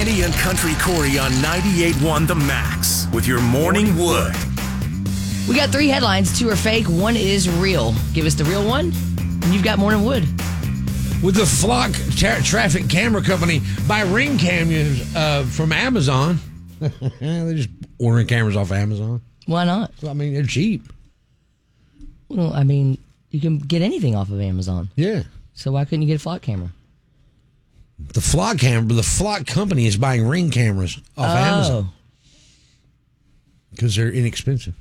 Candy and Country Corey on 98.1 The Max with your Morning Wood. We got 3 headlines. 2 are fake. 1 is real. Give us the real one, and you've got Morning Wood. With the Flock Traffic Camera Company buy Ring cameras from Amazon. They're just ordering cameras off Amazon. Why not? Well, I mean, they're cheap. Well, I mean, you can get anything off of Amazon. Yeah. So why couldn't you get a Flock camera? The Flock company is buying Ring cameras off Amazon. Because they're inexpensive.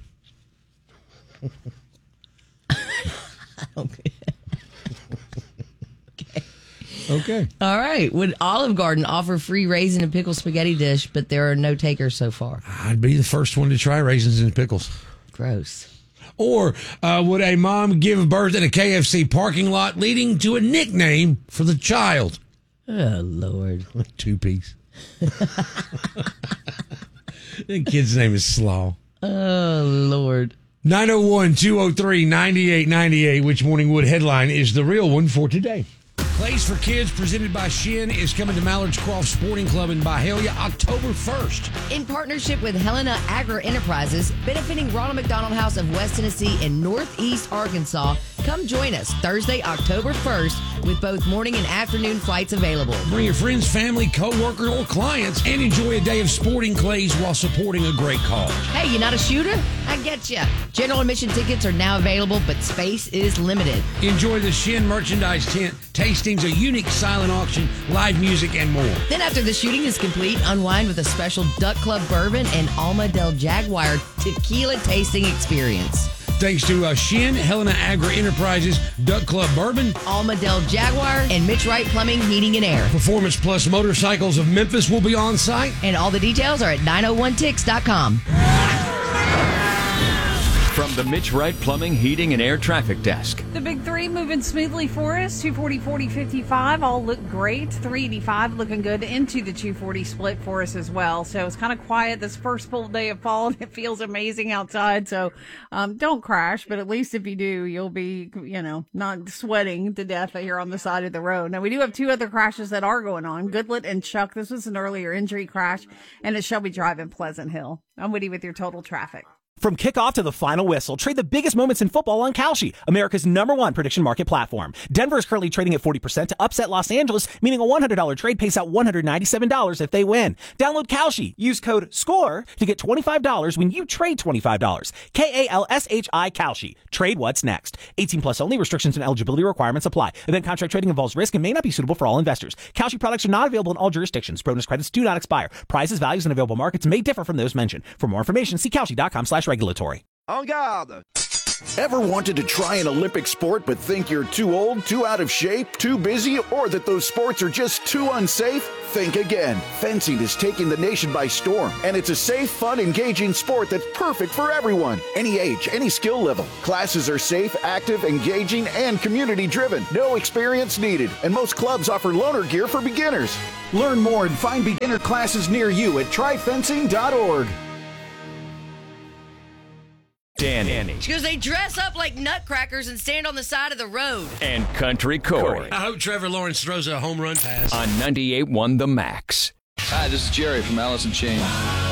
Okay. All right. Would Olive Garden offer free raisin and pickle spaghetti dish, but there are no takers so far? I'd be the first one to try raisins and pickles. Gross. Or would a mom give birth in a KFC parking lot, leading to a nickname for the child? Oh, Lord. 2-piece. The kid's name is Slaw. Oh, Lord. 901-203-9898. Which Morning Wood headline is the real one for today? Plays for Kids, presented by Shin, is coming to Mallards Croft Sporting Club in Byhalia October 1st. In partnership with Helena Agri Enterprises, benefiting Ronald McDonald House of West Tennessee and Northeast Arkansas, come join us Thursday, October 1st, with both morning and afternoon flights available. Bring your friends, family, co-workers, or clients, and enjoy a day of sporting clays while supporting a great cause. Hey, you not a shooter? I get you. General admission tickets are now available, but space is limited. Enjoy the Shin merchandise tent, tastings, a unique silent auction, live music, and more. Then after the shooting is complete, unwind with a special Duck Club bourbon and Alma del Jaguar tequila tasting experience. Thanks to Shin, Helena Agri Enterprises, Duck Club Bourbon, Alma del Jaguar, and Mitch Wright Plumbing, Heating, and Air. Performance Plus Motorcycles of Memphis will be on site. And all the details are at 901tix.com. From the Mitch Wright Plumbing, Heating, and Air Traffic Desk. The big 3 moving smoothly for us. 240, 40, 55 all look great. 385 looking good into the 240 split for us as well. So it's kind of quiet this first full day of fall, and it feels amazing outside. So don't crash, but at least if you do, you'll be, not sweating to death here on the side of the road. Now, we do have 2 other crashes that are going on. Goodlet and Chuck. This was an earlier injury crash, and at Shelby Drive in Pleasant Hill. I'm Woody with your total traffic. From kickoff to the final whistle, trade the biggest moments in football on Kalshi, America's #1 prediction market platform. Denver is currently trading at 40% to upset Los Angeles, meaning a $100 trade pays out $197 if they win. Download Kalshi. Use code SCORE to get $25 when you trade $25. KALSHI Kalshi. Trade what's next. 18 plus only. Restrictions and eligibility requirements apply. Event contract trading involves risk and may not be suitable for all investors. Kalshi products are not available in all jurisdictions. Bonus credits do not expire. Prices, values, and available markets may differ from those mentioned. For more information, see Kalshi.com/regulatory. En garde! Ever wanted to try an Olympic sport but think you're too old, too out of shape, too busy, or that those sports are just too unsafe? Think again. Fencing is taking the nation by storm, and it's a safe, fun, engaging sport that's perfect for everyone. Any age, any skill level. Classes are safe, active, engaging, and community-driven. No experience needed, and most clubs offer loaner gear for beginners. Learn more and find beginner classes near you at tryfencing.org. Danny. She goes, they dress up like nutcrackers and stand on the side of the road. And Country Corey. I hope Trevor Lawrence throws a home run pass. On 98.1 The Max. Hi, this is Jerry from Alice in Chains.